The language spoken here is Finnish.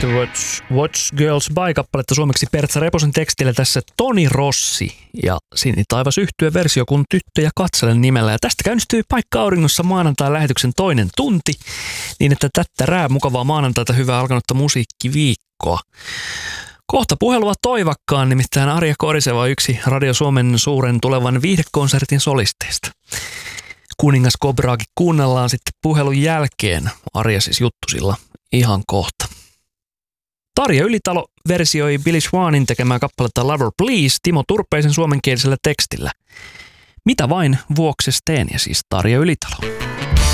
kuuntelitte Watch Girls By-kappaletta suomeksi Pertsa Reposen tekstillä tässä Toni Rossi ja Sinitaivas yhtye versio kun Tyttöjä katselen nimellä. Ja tästä käynnistyy Paikka Auringossa maanantai lähetyksen toinen tunti, niin että tättärää mukavaa maanantaita, hyvää alkanutta musiikkiviikkoa. Kohta puhelua toivakkaan, nimittäin Arja Koriseva, yksi Radio Suomen suuren tulevan viihdekonsertin solisteista. Kuningas Kobraakin kuunnellaan sitten puhelun jälkeen. Arja siis juttusilla ihan kohta. Tarja Ylitalo versioi Billy Swanin tekemää kappaletta Lover Please Timo Turpeisen suomenkielisellä tekstillä. Mitä vain vuokses teen, ja siis Tarja Ylitalo.